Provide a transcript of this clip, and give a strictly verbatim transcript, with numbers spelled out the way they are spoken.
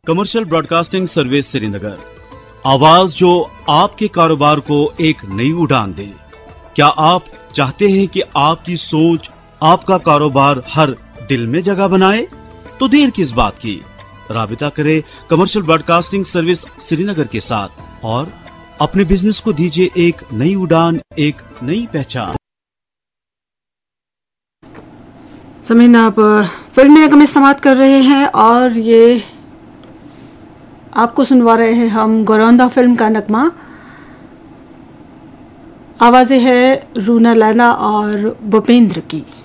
Commercial broadcasting service Srinagar, आवाज जो आपके कारोबार को एक नई उड़ान दे। क्या आप चाहते हैं कि आपकी सोच आपका कारोबार हर दिल में जगह बनाए? तो देर किस बात की, राबिता करें कमर्शियल ब्रॉडकास्टिंग सर्विस श्रीनगर के साथ और अपने बिजनेस को दीजिए एक नई उड़ान, एक नई पहचान। समय ना आप फिल्मी नगमे में समाप्त कर रहे हैं और ये आपको सुनवा रहे हैं हम गोरौंदा फिल्म का नगमा। आवाज़ें हैं रूना लैला और भूपेंद्र की।